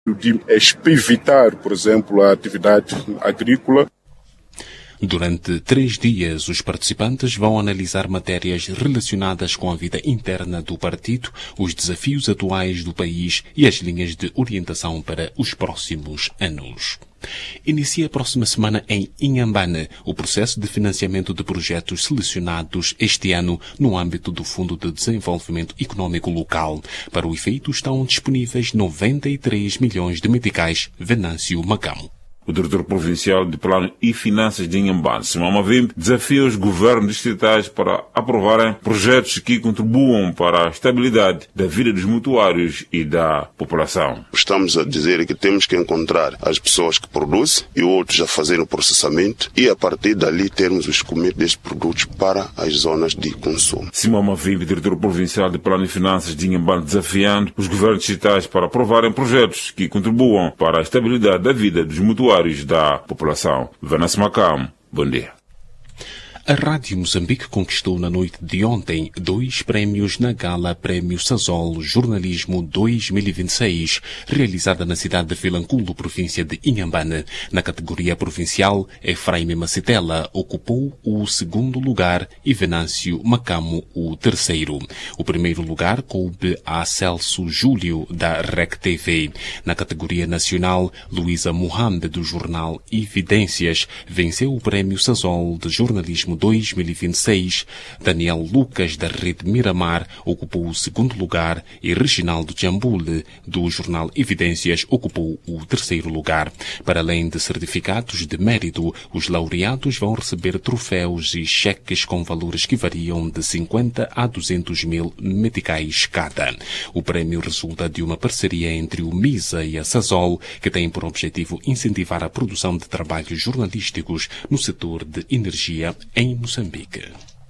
de evitar, por exemplo, a atividade agrícola. Durante 3 dias, os participantes vão analisar matérias relacionadas com a vida interna do partido, os desafios atuais do país e as linhas de orientação para os próximos anos. Inicia a próxima semana em Inhambane o processo de financiamento de projetos selecionados este ano no âmbito do Fundo de Desenvolvimento Econômico Local. Para o efeito estão disponíveis 93 milhões de meticais. Venâncio Macamo. O diretor provincial de Plano e Finanças de Inhambane, Simão Mavim, desafia os governos distritais para aprovarem projetos que contribuam para a estabilidade da vida dos mutuários e da população. Estamos a dizer que temos que encontrar as pessoas que produzem e outros a fazerem o processamento e a partir dali termos os comer destes produtos para as zonas de consumo. Simão Mavim, diretor provincial de Plano e Finanças de Inhambane, desafiando os governos distritais para aprovarem projetos que contribuam para a estabilidade da vida dos mutuários da população. Venâncio Macamo, bom dia. A Rádio Moçambique conquistou na noite de ontem 2 prémios na Gala Prémio Sazol Jornalismo 2026, realizada na cidade de Vilanculo, província de Inhambane. Na categoria provincial, Efraime Macitela ocupou o 2º lugar e Venâncio Macamo o 3º. O 1º lugar coube a Celso Júlio, da REC TV. Na categoria nacional, Luísa Mohamed, do jornal Evidências, venceu o Prémio Sazol de Jornalismo 2026, Daniel Lucas, da Rede Miramar, ocupou o 2º lugar e Reginaldo Jambule, do jornal Evidências, ocupou o 3º lugar. Para além de certificados de mérito, os laureados vão receber troféus e cheques com valores que variam de 50 a 200 mil meticais cada. O prémio resulta de uma parceria entre o MISA e a Sazol, que tem por objetivo incentivar a produção de trabalhos jornalísticos no setor de energia em Moçambique.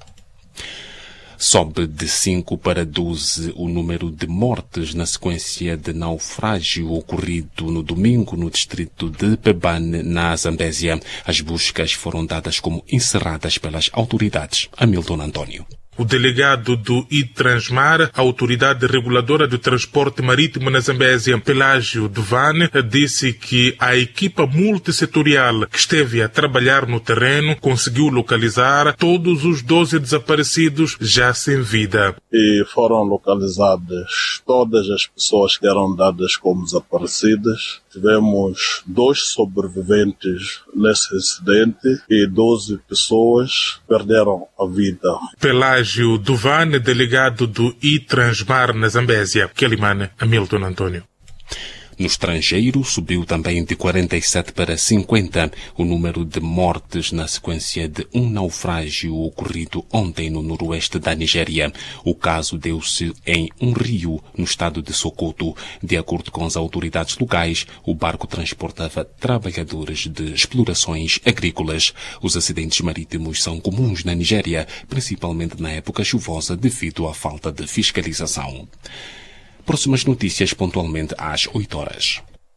Sobe de 5 para 12 o número de mortes na sequência de naufrágio ocorrido no domingo no distrito de Pebane, na Zambésia. As buscas foram dadas como encerradas pelas autoridades. Hamilton Antônio. O delegado do ITRANSMAR, a autoridade reguladora do transporte marítimo na Zambésia, Pelágio Devane, disse que a equipa multissetorial que esteve a trabalhar no terreno conseguiu localizar todos os 12 desaparecidos já sem vida. E foram localizadas todas as pessoas que eram dadas como desaparecidas. Tivemos 2 sobreviventes nesse incidente e 12 pessoas perderam a vida. Pelágio Devane, delegado do ITRANSMAR na Zambésia. Quelimane, Hamilton Antônio. No estrangeiro, subiu também de 47 para 50 o número de mortes na sequência de um naufrágio ocorrido ontem no noroeste da Nigéria. O caso deu-se em um rio, no estado de Sokoto. De acordo com as autoridades locais, o barco transportava trabalhadores de explorações agrícolas. Os acidentes marítimos são comuns na Nigéria, principalmente na época chuvosa devido à falta de fiscalização. Próximas notícias pontualmente às 8 horas.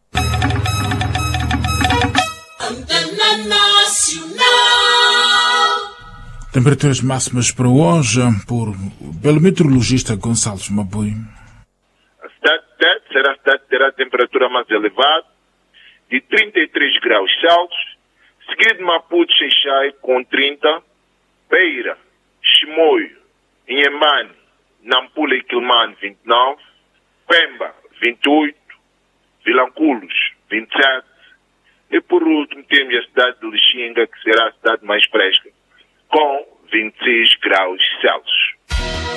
Antena Nacional. Temperaturas máximas para hoje, pelo meteorologista Gonçalves Mabui. A cidade será a cidade que terá a temperatura mais elevada, de 33 graus Celsius, seguido de Maputo Xai com 30, Beira, Chimoio, Inhambane, Nampula e Quilmane 29, Pemba 28, Vilanculos 27 e por último temos a cidade de Lixinga, que será a cidade mais fresca, com 26 graus Celsius.